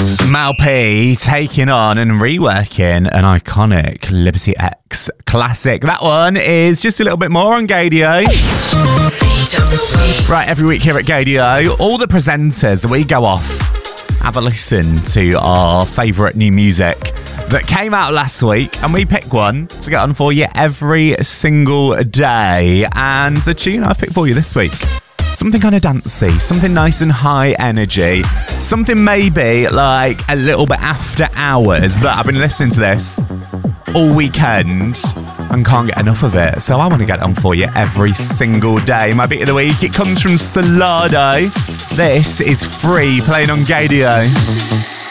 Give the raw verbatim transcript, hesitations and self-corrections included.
Mal P taking on and reworking an iconic Liberty X classic. That one is just a little bit more on Gaydio. Right, every week here at Gaydio, all the presenters, we go off, have a listen to our favourite new music that came out last week, and we pick one to get on for you every single day. And the tune I've picked for you this week, something kind of dancey, something nice and high energy, something maybe like a little bit after hours, but I've been listening to this all weekend and can't get enough of it, so I want to get on for you every single day. My beat of the week, it comes from Solardo. This is Free, playing on Gaydio.